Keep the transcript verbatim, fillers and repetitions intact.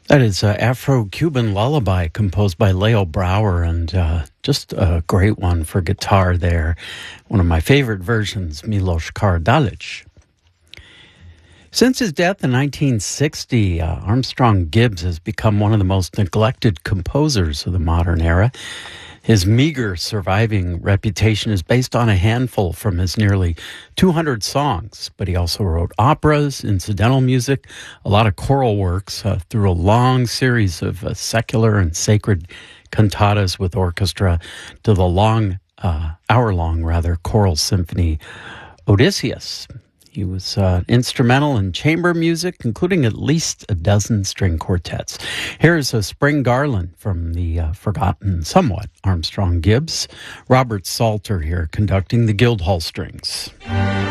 That is uh, Afro-Cuban Lullaby composed by Leo Brouwer, and uh, just a great one for guitar there. One of my favorite versions, Milos Kardalic. Since his death in nineteen sixty, uh, Armstrong Gibbs has become one of the most neglected composers of the modern era. His meager surviving reputation is based on a handful from his nearly two hundred songs, but he also wrote operas, incidental music, a lot of choral works uh, through a long series of uh, secular and sacred cantatas with orchestra to the long, uh, hour-long, rather, choral symphony Odysseus. He was uh, instrumental in chamber music, including at least a dozen string quartets. Here's a Spring Garland from the uh, forgotten, somewhat, Armstrong Gibbs. Robert Salter here conducting the Guildhall Strings.